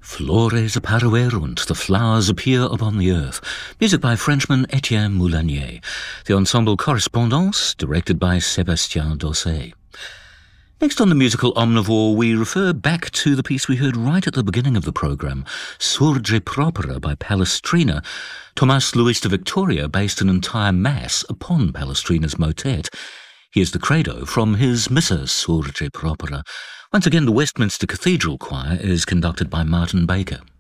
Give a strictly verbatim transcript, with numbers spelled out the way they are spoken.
Flores apparuerunt, the flowers appear upon the earth. Music by Frenchman Etienne Moulanier. The ensemble Correspondance, directed by Sébastien Dossé. Next on the musical omnivore, we refer back to the piece we heard right at the beginning of the programme, Surge Propera by Palestrina. Tomás Luis de Victoria based an entire mass upon Palestrina's motet. Here's the credo from his Missa Surge Propera. Once again, the Westminster Cathedral Choir is conducted by Martin Baker.